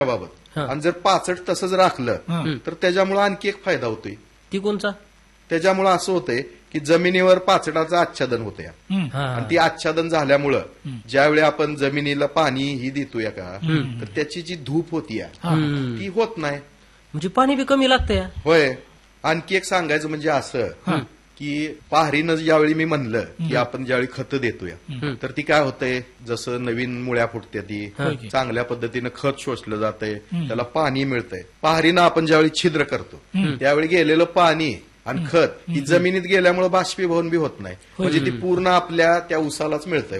बाबत आणि जर पाचट तसंच राखलं तर त्याच्यामुळे आणखी एक फायदा होतोय. ती कोणचा? त्याच्यामुळे असं होतंय की जमिनीवर पाचटाचं आच्छादन होतंय आणि ती आच्छादन झाल्यामुळं ज्यावेळी आपण जमिनीला पाणी ही देतोय का तर त्याची जी धूप होतीय ती होत नाही. म्हणजे पाणी बी कमी लागतंय. होय. आणखी एक सांगायचं म्हणजे असं की पाहरीनं ज्यावेळी मी म्हणलं की आपण ज्यावेळी खतं देतोय तर ती काय होतंय, जसं नवीन मुळ्या फुटते ती चांगल्या पद्धतीनं खत शोषलं जातंय, त्याला पाणी मिळतंय. पाहरीनं आपण ज्यावेळी छिद्र करतो त्यावेळी गेलेलं पाणी आणि खत ही जमिनीत गेल्यामुळे बाष्पीभवन बी होत नाही, म्हणजे ती पूर्ण आपल्या त्या उसालाच मिळतंय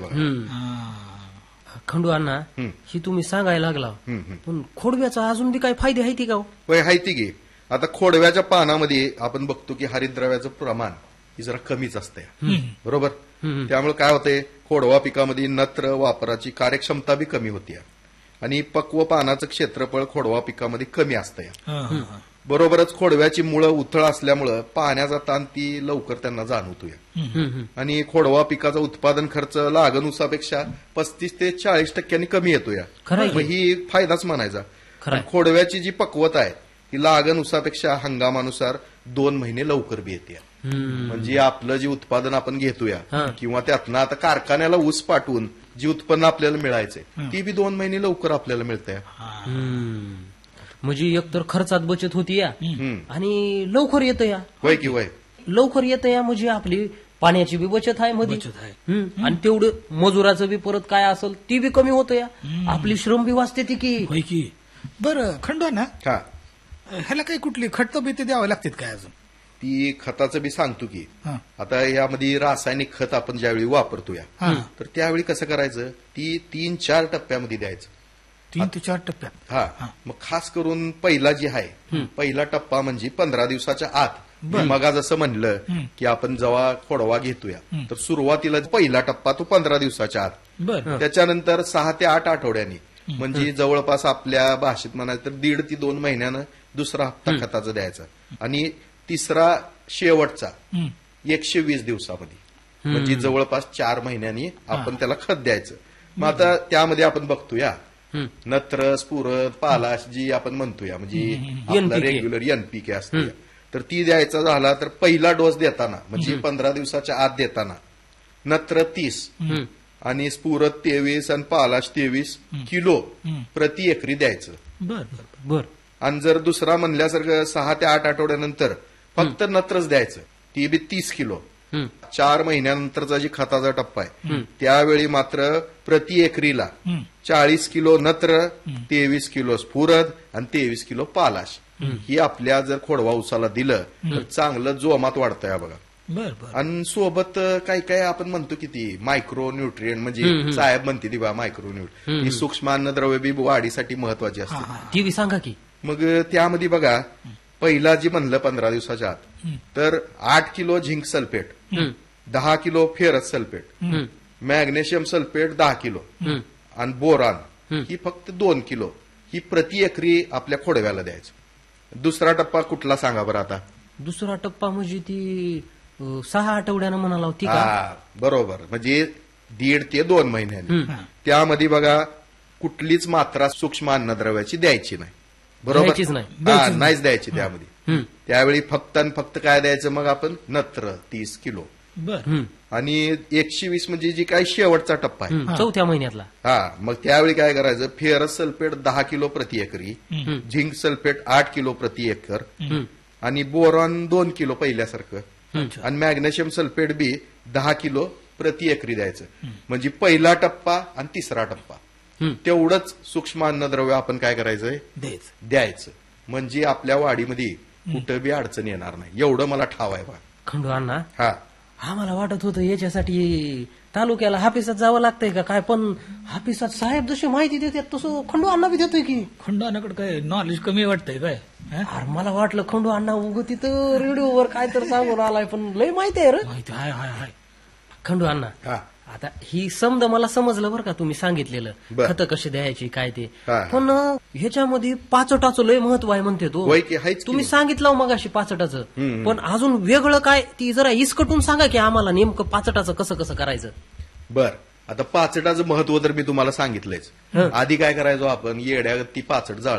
बघा. खंडू अण्णा, ही तुम्ही सांगायला लागला, पण खोडव्याचा अजून बी काही फायदे आहे ती का? होय, आहे ती गे. आता खोडव्याच्या पानामध्ये आपण बघतो की हरितद्रव्याचं प्रमाण ही जरा कमीच असतंय, बरोबर. त्यामुळे काय होतंय, खोडवा पिकामध्ये नत्र वापराची कार्यक्षमता बी कमी होती आणि पक्व पानाचं क्षेत्रफळ खोडवा पिकामध्ये कमी असतंय. बरोबरच खोडव्याची मुळं उथळ असल्यामुळं पाण्याचा ताण ती लवकर त्यांना जाणवतोय आणि खोडवा पिकाचा उत्पादन खर्च लागण ऊसापेक्षा 35 ते 40% कमी येतोय. ही फायदाच म्हणायचा. खोडव्याची जी पक्वता आहे ती लागण ऊसापेक्षा हंगामानुसार 2 महिने लवकर बी येते. म्हणजे आपलं जे उत्पादन आपण घेतोय किंवा त्यातनं आता कारखान्याला ऊस पाठवून जी उत्पन्न आपल्याला मिळायचंय ती बी 2 महिने लवकर आपल्याला मिळतंय. म्हणजे एकतर खर्चात बचत होती या आणि लवकर येतं या. वय की वय, लवकर येतं या. म्हणजे आपली पाण्याची बी बचत आहे मध्ये आणि तेवढं मजुराचं बी परत काय असेल ती बी कमी होतं या. आपली श्रम बी वाचते ती की. बरं खंडू ना, ह्याला काही कुठली खत बिते द्यावं लागतात काय अजून? ती खताचं बी सांगतो की. आता यामध्ये रासायनिक खत आपण ज्यावेळी वापरतोय तर त्यावेळी कसं करायचं, ती 3-4 टप्प्यामध्ये द्यायचं. 3 ते 4 टप्प्यात? मग खास करून पहिला जी आहे, पहिला टप्पा म्हणजे 15 दिवसाच्या आत. मग जसं म्हणलं की आपण जेव्हा खोडवा घेतोय तर सुरुवातीला पहिला टप्पा तो 15 दिवसाच्या आत. त्याच्यानंतर 6 ते 8 आठवड्यांनी, म्हणजे जवळपास आपल्या भाषेत म्हणायचं तर 1.5 ते 2 महिन्यानं दुसरा हप्ता खताचा द्यायचा आणि तिसरा शेवटचा 120 दिवसामध्ये, म्हणजे जवळपास 4 महिन्यांनी आपण त्याला खत द्यायचं. मग आता त्यामध्ये आपण बघतोया नत्र, स्फुरद, पालाश जी आपण म्हणतोया, म्हणजे आपला रेग्युलर एनपीके असते, तर ती द्यायचा झाला तर पहिला डोस देताना म्हणजे 15 दिवसाच्या आत देताना नत्र 30 आणि स्फुरद 23 आणि पालाश 23 किलो प्रति एकरी द्यायचं. बर. आणि जर दुसरा म्हणल्यासारखं 6 ते 8 आठवड्यानंतर फक्त नत्रच द्यायचं, ती बी 30 किलो. 4 महिन्यानंतरचा जी खताचा टप्पा आहे त्यावेळी मात्र प्रति एकरीला 40 किलो नत्र, 23 किलो स्फुरद आणि 23 किलो पालाश ही आपल्या जर खोडवा उसाला दिलं तर चांगलं जोमात वाढतंय बघा. आणि सोबत काही काही आपण म्हणतो की ती मायक्रो न्यूट्रिएंट, म्हणजे साहेब म्हणते ती बा मायक्रो न्यूट्रिएंट, ही सूक्ष्म अन्नद्रव्य बी वाढीसाठी महत्वाची असते. ती बी सांगा की. मग त्यामध्ये बघा, पहिला जी म्हणलं 15 दिवसाच्या आत तर 8 kilo zinc sulphate, 10 kilo ferrous sulphate, magnesium sulphate 10 kilo आणि बोरान ही फक्त 2 किलो ही प्रति एकरी आपल्या खोडव्याला द्यायचं. दुसरा टप्पा कुठला सांगा बरं आता? दुसरा टप्पा म्हणजे ती 6 आठवड्यानं म्हणाला होती का? बरोबर, म्हणजे 1.5 ते 2 महिन्यांनी. त्यामध्ये बघा कुठलीच मात्रा सूक्ष्म अन्नद्रव्याची द्यायची नाही, बरोबर. नाहीच द्यायची त्यामध्ये. त्यावेळी फक्त आणि फक्त काय द्यायचं मग आपण, नत्र 30 किलो आणि 120 म्हणजे जी काय शेवटचा टप्पा आहे 4थ्या महिन्यातला. मग त्यावेळी काय करायचं, फेरस सल्फेट 10 किलो प्रति एकरी, झिंक सल्फेट 8 किलो प्रति एकर आणि बोरॉन 2 किलो पहिल्यासारखं आणि मॅग्नेशियम सल्फेट बी 10 किलो प्रति एकरी द्यायचं. म्हणजे पहिला टप्पा आणि तिसरा टप्पा तेवढंच सूक्ष्म अन्नद्रव्य आपण काय करायचंय, द्यायचं. म्हणजे आपल्या वाढीमध्ये कुठं बी अडचण येणार नाही, एवढं मला ठाव आहे बा. खंडू अण्णा, आम्हाला वाटत होतं याच्यासाठी तालुक्याला हापिसात जावं लागतंय का काय, पण हापिसात साहेब जशी माहिती देतात तसं खंडू अण्णा बी देतोय की. खंडू अण्णाकडे काय नॉलेज कमी वाटतंय काय? अरे मला वाटलं खंडू अण्णा उग तिथं रेडिओवर काय तर सांगून आलाय, पण लय माहिती आहे रे. माहिती आहे खंडू अण्णा. आता ही समज मला समजलं बरं का, तुम्ही सांगितलेलं खतं कशी द्यायची काय ते, पण ह्याच्यामध्ये पाचटाचं लय महत्व आहे म्हणते तो. तुम्ही सांगितलं मग अशी पाचटाचं, पण अजून वेगळं काय ती जरा इसकटून सांगा की आम्हाला नेमकं पाचटाचं कसं कसं करायचं. बर, आता पाचटाचं महत्व तर मी तुम्हाला सांगितलंच. आधी काय करायचो आपण, येड्या ती पाचट जाळ